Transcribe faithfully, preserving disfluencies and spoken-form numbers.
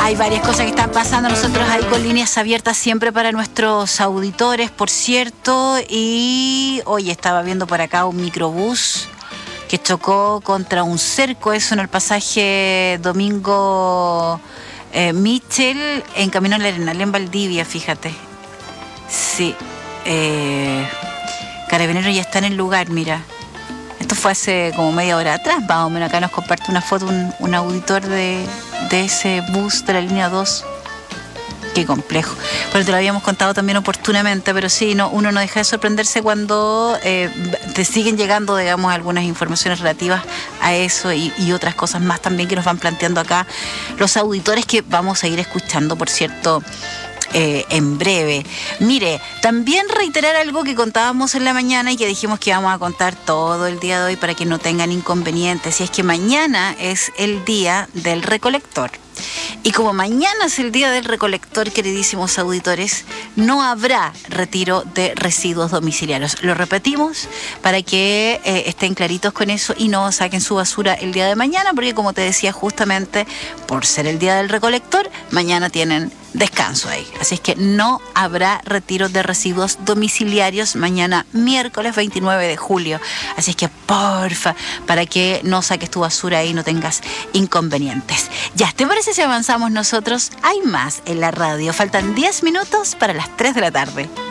Hay varias cosas que están pasando. Nosotros ahí con líneas abiertas siempre para nuestros auditores, por cierto. Y hoy estaba viendo por acá un microbús que chocó contra un cerco, eso en el pasaje Domingo eh, Michel, en camino a la Arenal, en Valdivia, fíjate. Sí. Eh, Carabineros ya está en el lugar, mira. Esto fue hace como media hora atrás, más o menos. Acá nos comparte una foto un, un auditor de, de ese bus de la línea dos. Qué complejo. Bueno, te lo habíamos contado también oportunamente, pero sí, no, uno no deja de sorprenderse cuando eh, te siguen llegando, digamos, algunas informaciones relativas a eso y, y otras cosas más también que nos van planteando acá los auditores, que vamos a ir escuchando, por cierto, Eh, en breve. Mire, también reiterar algo que contábamos en la mañana y que dijimos que íbamos a contar todo el día de hoy para que no tengan inconvenientes, y es que mañana es el día del recolector. Y como mañana es el día del recolector, queridísimos auditores, no habrá retiro de residuos domiciliarios. Lo repetimos para que eh, estén claritos con eso y no saquen su basura el día de mañana, porque como te decía, justamente por ser el día del recolector, mañana tienen descanso ahí. Así es que no habrá retiro de residuos domiciliarios mañana miércoles veintinueve de julio. Así es que porfa, para que no saques tu basura ahí y no tengas inconvenientes. Ya, ¿te parece si avanzamos nosotros? Hay más en la radio. Faltan diez minutos para las tres de la tarde.